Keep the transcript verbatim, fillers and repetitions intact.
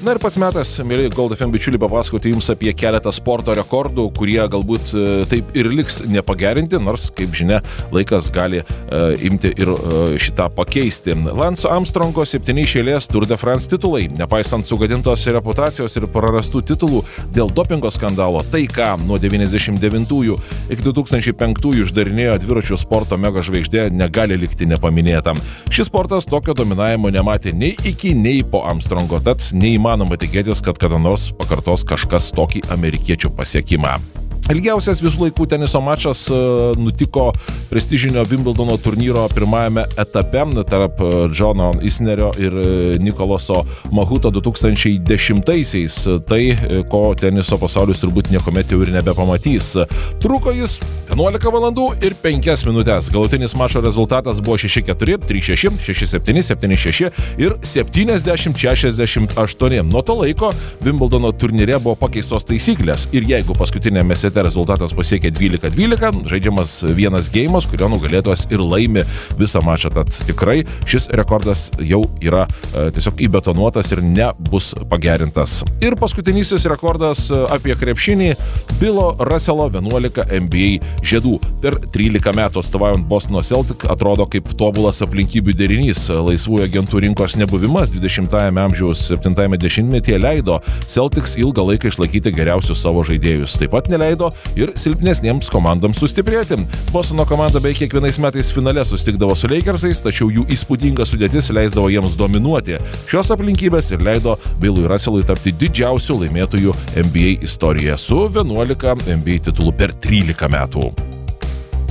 Na ir pats metas, mėly Gold F M bičiuliai, papasakoti jums apie keletą sporto rekordų, kurie galbūt e, taip ir liks nepagerinti, nors, kaip žinia, laikas gali e, imti ir e, šitą pakeisti. Lance Armstrongo septyni iš eilės Tour de France titulai, nepaisant sugadintos reputacijos ir prarastų titulų dėl dopingo skandalo, tai ką nuo devyniasdešimt devintųjų iki du tūkstančiai penktųjų išdarinėjo dviračių sporto mega žvaigždė, negali likti nepaminėta. Šis sportas tokio dominavimo nematė nei iki, nei po Armstrongo, tad neįmanoma tikėtis, kad kada nors pakartos kažkas tokį amerikiečių pasiekimą. Ilgiausias visų laikų teniso mačas uh, nutiko prestižinio Wimbledono turnyro pirmajame etape tarp uh, Džono Isnerio ir uh, Nikoloso Mahuto du tūkstančiai dešimtaisiais. Tai, uh, ko teniso pasaulis turbūt niekuomet jau ir nebepamatys. Truko jis vienuolika valandų ir penkias minutės. Galutinis mačo rezultatas buvo šeši keturi, trys šeši, šeši septyni, septyni šeši ir septyniasdešimt šešiasdešimt aštuoni. Nuo to laiko Wimbledono turnyre buvo pakeistos taisyklės ir jeigu paskutinėme sete rezultatas pasiekė dvylika dvylika, žaidžiamas vienas geimas, kurio nugalėtojas ir laimi visą mačą. Tad tikrai šis rekordas jau yra e, tiesiog įbetonuotas ir nebus pagerintas. Ir paskutinysis rekordas apie krepšinį – Bilo Russelo vienuolika N B A žiedų. Per trylika metų atstovaujant Bostono Celtic atrodo kaip tobulas aplinkybių derinys. Laisvųjų agentų rinkos nebuvimas dvidešimtajame amžiaus septintajame dešimtmetyje leido Celtics ilgą laiką išlaikyti geriausius savo žaidėjus. Taip pat neleido ir silpnesniems komandoms sustiprėti. Bostono komanda beveik kiekvienais metais finale susitikdavo su Lakersais, tačiau jų įspūdinga sudėtis leisdavo jiems dominuoti. Šios aplinkybės ir leido Billui Russellui tapti didžiausiu laimėtoju N B A istorijoje su vienuolika N B A titulų per trylika metų.